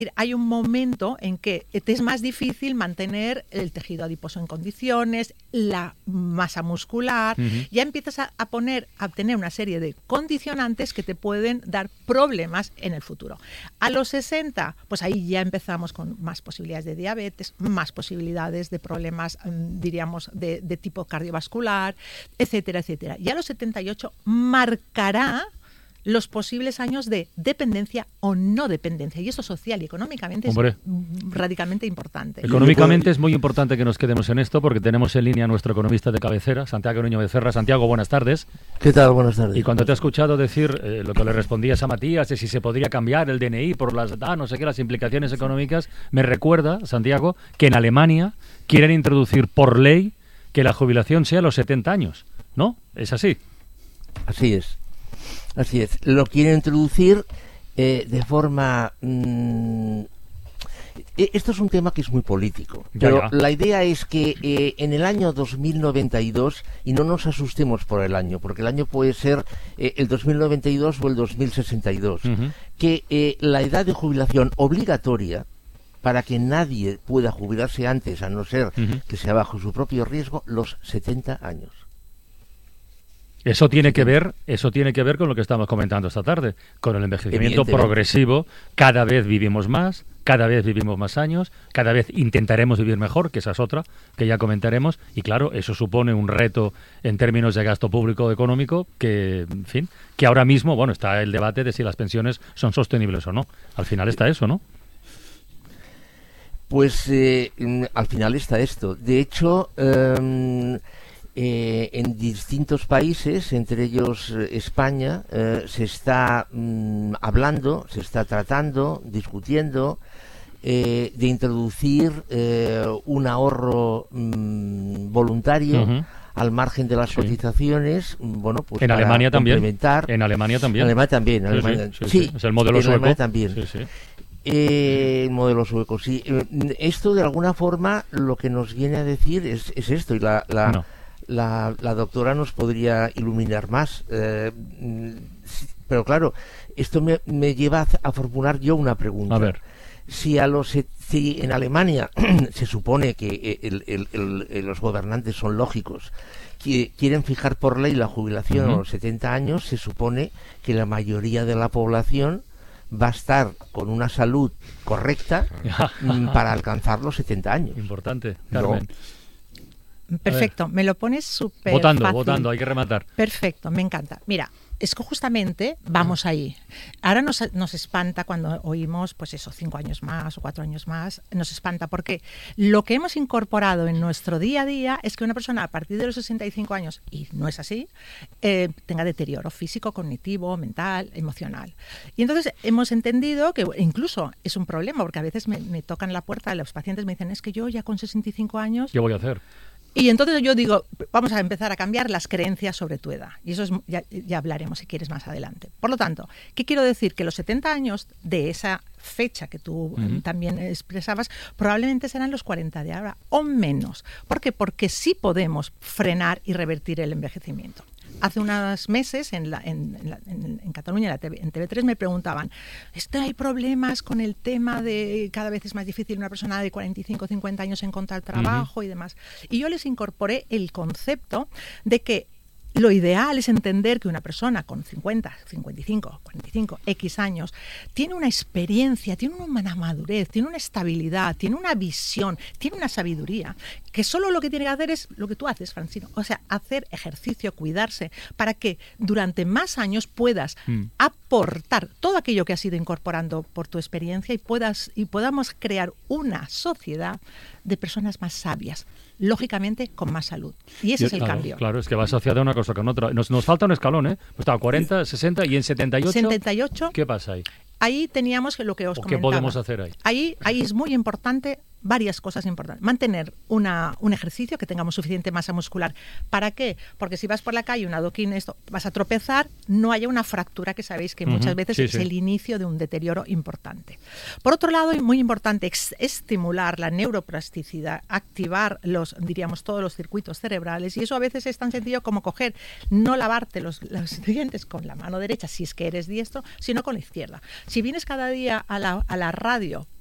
Hay un momento en que te es más difícil mantener el tejido adiposo en condiciones, la masa muscular, ya empiezas a tener una serie de condicionantes que te pueden dar problemas en el futuro. A los 60, pues ahí ya empezamos con más posibilidades de diabetes, más posibilidades de problemas, diríamos, de tipo cardiovascular, etcétera, etcétera. Y a los 78 marcará los posibles años de dependencia o no dependencia. Y eso social y económicamente es radicalmente importante. Económicamente es muy importante que nos quedemos en esto porque tenemos en línea a nuestro economista de cabecera, Santiago Nuño Becerra. Santiago, buenas tardes. ¿Qué tal? Buenas tardes. Y cuando te he escuchado decir lo que le respondías a Matías, de si se podría cambiar el DNI por las no sé qué, las implicaciones económicas, me recuerda, Santiago, que en Alemania quieren introducir por ley que la jubilación sea a los 70 años, ¿no? ¿Es así? Así es. Así es. Lo quieren introducir de forma... Esto es un tema que es muy político, pero la idea es que en el año 2092, y no nos asustemos por el año, porque el año puede ser el 2092 o el 2062, que la edad de jubilación obligatoria, para que nadie pueda jubilarse antes, a no ser que sea bajo su propio riesgo, los 70 años. Eso tiene que ver con lo que estamos comentando esta tarde, con el envejecimiento progresivo. Cada vez vivimos más, cada vez vivimos más años, cada vez intentaremos vivir mejor, que esa es otra, que ya comentaremos, y claro, eso supone un reto en términos de gasto público económico que, en fin, que ahora mismo, bueno, está el debate de si las pensiones son sostenibles o no. Al final está eso, ¿no? Pues al final está esto. De hecho... en distintos países, entre ellos España, se está hablando, se está tratando, discutiendo de introducir un ahorro voluntario al margen de las cotizaciones, bueno, pues en Alemania también. En Alemania también. Sí, es el modelo sueco. Alemania también. El modelo sueco, sí. Esto de alguna forma lo que nos viene a decir es esto, y la doctora nos podría iluminar más, pero claro, esto me lleva a formular yo una pregunta. A ver. Si en Alemania se supone que los gobernantes son lógicos, que quieren fijar por ley la jubilación a los 70 años, se supone que la mayoría de la población va a estar con una salud correcta para alcanzar los 70 años. Importante, Carmen. Perfecto, me lo pones súper Votando, hay que rematar. Perfecto, me encanta. Mira, es que justamente vamos ahí. Ahora nos espanta cuando oímos, pues eso, 5 años más o 4 años más, nos espanta porque lo que hemos incorporado en nuestro día a día es que una persona a partir de los 65 años, y no es así, tenga deterioro físico, cognitivo, mental, emocional. Y entonces hemos entendido que incluso es un problema, porque a veces me tocan la puerta, los pacientes me dicen, es que yo ya con 65 años... ¿Qué voy a hacer? Y entonces yo digo, vamos a empezar a cambiar las creencias sobre tu edad. Y eso ya hablaremos, si quieres, más adelante. Por lo tanto, ¿qué quiero decir? Que los 70 años de esa fecha que tú también expresabas, probablemente serán los 40 de ahora o menos. ¿Por qué? Porque sí podemos frenar y revertir el envejecimiento. Hace unos meses en Cataluña, en TV3, me preguntaban, ¿hay problemas con el tema de cada vez es más difícil una persona de 45 o 50 años encontrar trabajo y demás? Y yo les incorporé el concepto de que lo ideal es entender que una persona con 50, 55, 45, X años tiene una experiencia, tiene una madurez, tiene una estabilidad, tiene una visión, tiene una sabiduría, que solo lo que tiene que hacer es lo que tú haces, Francino, o sea, hacer ejercicio, cuidarse, para que durante más años puedas aportar todo aquello que has ido incorporando por tu experiencia y podamos crear una sociedad de personas más sabias, lógicamente con más salud. Y ese es el cambio. Claro, es que va asociada una cosa con otra. Nos falta un escalón, ¿eh? Pues estaba 40, 60 y en 78. ¿Qué pasa ahí? Ahí teníamos lo que os comentaba. ¿Qué podemos hacer ahí? Ahí es muy importante varias cosas importantes. Mantener un ejercicio, que tengamos suficiente masa muscular. ¿Para qué? Porque si vas por la calle, un adoquín, vas a tropezar, no haya una fractura, que sabéis que muchas veces es el inicio de un deterioro importante. Por otro lado, y muy importante, estimular la neuroplasticidad, activar diríamos, todos los circuitos cerebrales, y eso a veces es tan sencillo como no lavarte los dientes con la mano derecha, si es que eres diestro, sino con la izquierda. Si vienes cada día a la radio